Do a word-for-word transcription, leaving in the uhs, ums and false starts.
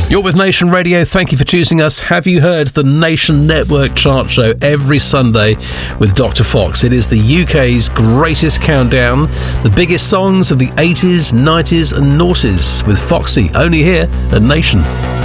You're with Nation Radio. Thank you for choosing us. Have you heard the Nation Network chart show every Sunday with Doctor Fox? It is the U K's greatest countdown, the biggest songs of the eighties, nineties and noughties with Foxy, only here at Nation.